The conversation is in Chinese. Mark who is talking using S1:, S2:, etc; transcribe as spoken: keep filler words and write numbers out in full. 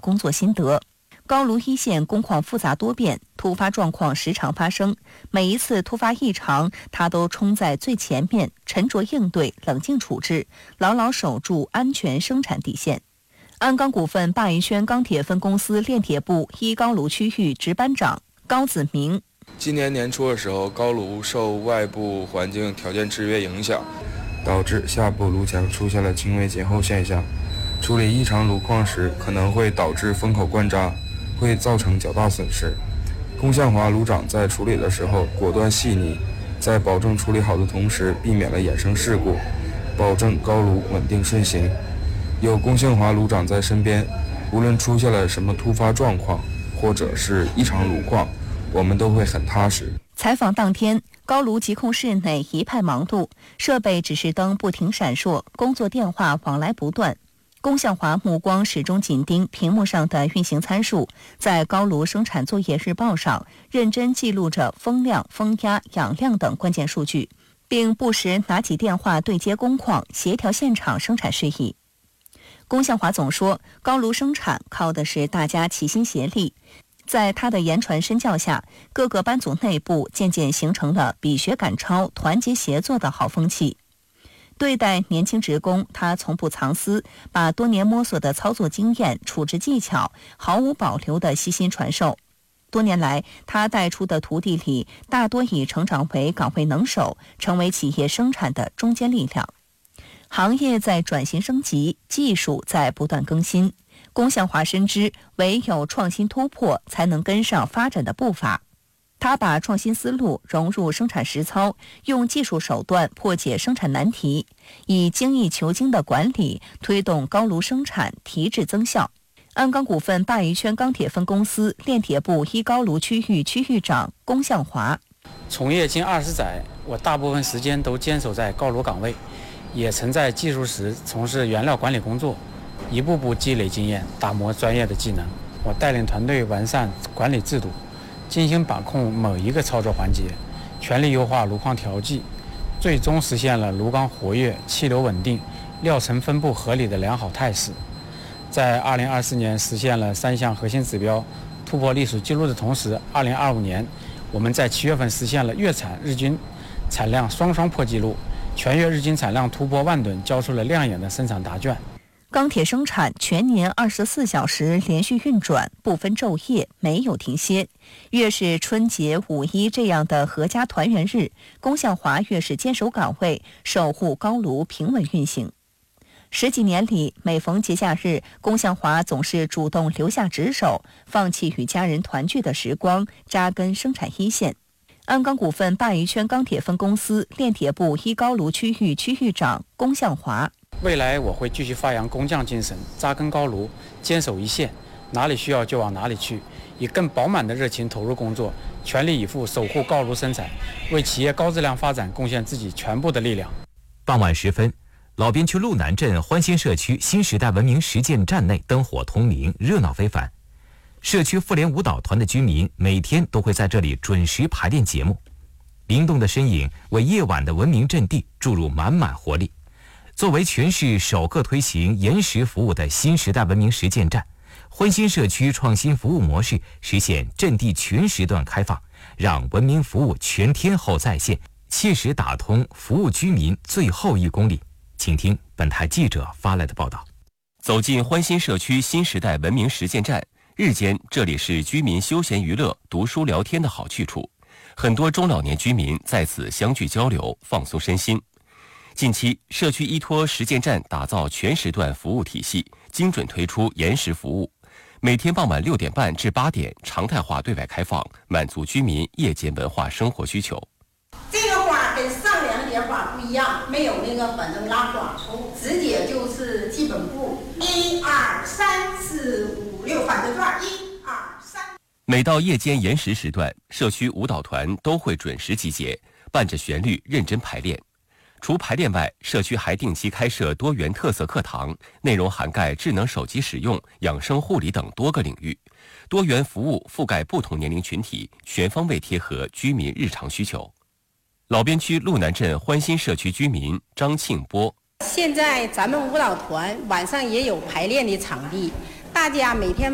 S1: 工作心得。高卢一线工况复杂多变，突发状况时常发生，每一次突发异常，他都冲在最前面，沉着应对，冷静处置，牢牢守住安全生产底线。鞍钢股份鲅鱼圈钢铁分公司炼铁部一高卢区域值班长高子明：
S2: 今年年初的时候，高卢受外部环境条件制约影响，导致下部炉墙出现了轻微减厚现象。处理异常炉矿时，可能会导致风口灌扎，会造成较大损失。龚向华炉长在处理的时候果断细腻，在保证处理好的同时，避免了衍生事故，保证高炉稳定顺行。有龚向华炉长在身边，无论出现了什么突发状况，或者是异常炉况，我们都会很踏实。
S1: 采访当天，高炉疾控室内一派忙碌，设备指示灯不停闪烁，工作电话往来不断。龚向华目光始终紧盯屏幕上的运行参数，在高炉生产作业日报上认真记录着风量、风压、氧量等关键数据，并不时拿起电话对接工况，协调现场生产事宜。龚向华总说，高炉生产靠的是大家齐心协力。在他的言传身教下，各个班组内部渐渐形成了比学赶超、团结协作的好风气。对待年轻职工，他从不藏私，把多年摸索的操作经验、处置技巧毫无保留地悉心传授。多年来，他带出的徒弟里，大多已成长为岗位能手，成为企业生产的中坚力量。行业在转型升级，技术在不断更新。龚向华深知，唯有创新突破，才能跟上发展的步伐。他把创新思路融入生产实操，用技术手段破解生产难题，以精益求精的管理推动高炉生产提质增效。鞍钢股份鲅鱼圈钢铁分公司炼铁部一高炉区域区域长龚向华：
S3: 从业近二十载，我大部分时间都坚守在高炉岗位，也曾在技术室从事原料管理工作，一步步积累经验，打磨专业的技能。我带领团队完善管理制度，精心把控某一个操作环节，全力优化炉矿调剂，最终实现了炉钢活跃、气流稳定、料层分布合理的良好态势。在二零二四年实现了三项核心指标突破历史记录的同时，二零二五年我们在七月份实现了月产日均产量双双破纪录，全月日均产量突破万吨，交出了亮眼的生产答卷。
S1: 钢铁生产全年二十四小时连续运转，不分昼夜，没有停歇。越是春节、五一这样的阖家团圆日，龚向华越是坚守岗位，守护高炉平稳运行。十几年里，每逢节假日，龚向华总是主动留下值守，放弃与家人团聚的时光，扎根生产一线。鞍钢股份鲅鱼圈钢铁分公司炼铁部一高炉区域区域长龚向华：
S3: 未来我会继续发扬工匠精神，扎根高炉，坚守一线，哪里需要就往哪里去，以更饱满的热情投入工作，全力以赴守护高炉生产，为企业高质量发展贡献自己全部的力量。
S4: 傍晚时分，老边区路南镇欢欣社区新时代文明实践站内灯火通明，热闹非凡。社区妇联舞蹈团的居民每天都会在这里准时排练节目，灵动的身影为夜晚的文明阵地注入满满活力。作为全市首个推行延时服务的新时代文明实践站，欢欣社区创新服务模式，实现阵地全时段开放，让文明服务全天候在线，切实打通服务居民最后一公里。请听本台记者发来的报道。
S5: 走进欢欣社区新时代文明实践站，日间这里是居民休闲娱乐、读书聊天的好去处，很多中老年居民在此相聚交流，放松身心。近期，社区依托实践站打造全时段服务体系，精准推出延时服务，每天傍晚六点半至八点常态化对外开放，满足居民夜间文化生活需求。
S6: 这个花跟上两节花不一样，没有那个反正拉广抽，直接就是基本步，一二三四五六反着转，一二三。
S5: 每到夜间延时时段，社区舞蹈团都会准时集结，伴着旋律认真排练。除排练外，社区还定期开设多元特色课堂，内容涵盖智能手机使用、养生护理等多个领域，多元服务覆盖不同年龄群体，全方位贴合居民日常需求。老边区路南镇欢欣社区居民张庆波：
S7: 现在咱们舞蹈团晚上也有排练的场地，大家每天